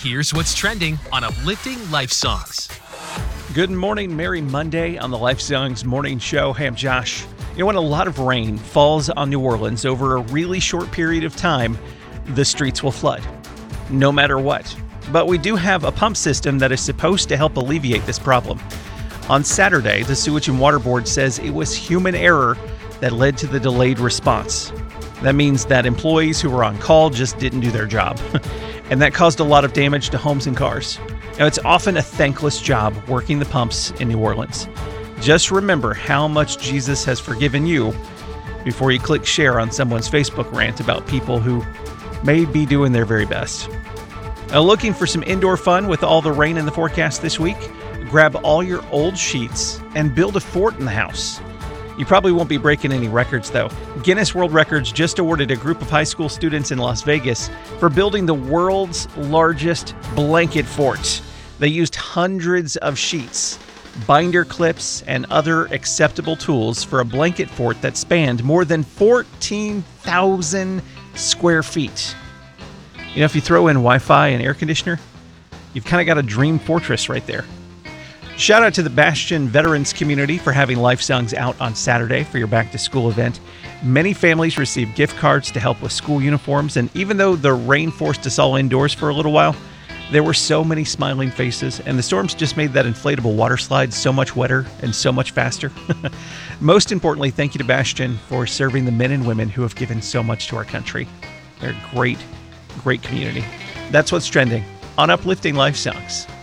Here's what's trending on Uplifting Life Songs. Good morning, Merry Monday on the Life Songs Morning Show. Hey, I'm Josh. You know, when a lot of rain falls on New Orleans over a really short period of time, the streets will flood, no matter what. But we do have a pump system that is supposed to help alleviate this problem. On Saturday, the Sewage and Water Board says it was human error that led to the delayed response. That means that employees who were on call just didn't do their job. And that caused a lot of damage to homes and cars. Now, it's often a thankless job working the pumps in New Orleans. Just remember how much Jesus has forgiven you before you click share on someone's Facebook rant about people who may be doing their very best. Now, looking for some indoor fun with all the rain in the forecast this week? Grab all your old sheets and build a fort in the house. You probably won't be breaking any records, though. Guinness World Records just awarded a group of high school students in Las Vegas for building the world's largest blanket fort. They used hundreds of sheets, binder clips, and other acceptable tools for a blanket fort that spanned more than 14,000 square feet. You know, if you throw in Wi-Fi and air conditioner, you've kind of got a dream fortress right there. Shout out to the Bastion Veterans community for having Life Songs out on Saturday for your back-to-school event. Many families received gift cards to help with school uniforms, and even though the rain forced us all indoors for a little while, there were so many smiling faces, and the storms just made that inflatable water slide so much wetter and so much faster. Most importantly, thank you to Bastion for serving the men and women who have given so much to our country. They're a great, great community. That's what's trending on Uplifting Life Songs.